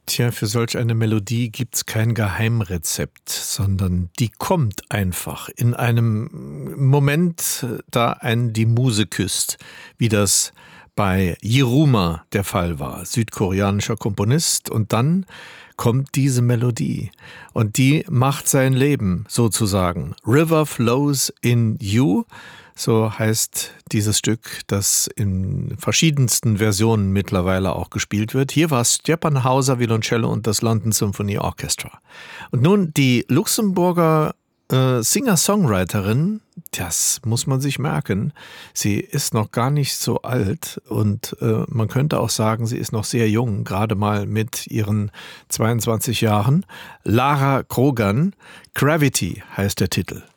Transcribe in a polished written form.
Tja, für solch eine Melodie gibt's kein Geheimrezept, sondern die kommt einfach in einem Moment, da einen die Muse küsst, wie das bei Yiruma der Fall war, südkoreanischer Komponist. Und dann kommt diese Melodie und die macht sein Leben sozusagen. River Flows in You, so heißt dieses Stück, das in verschiedensten Versionen mittlerweile auch gespielt wird. Hier war Stepan Hauser Violoncello und das London Symphony Orchestra. Und nun die Luxemburger Singer-Songwriterin, das muss man sich merken, sie ist noch gar nicht so alt und man könnte auch sagen, sie ist noch sehr jung, gerade mal mit ihren 22 Jahren. Lara Krogan, Gravity heißt der Titel.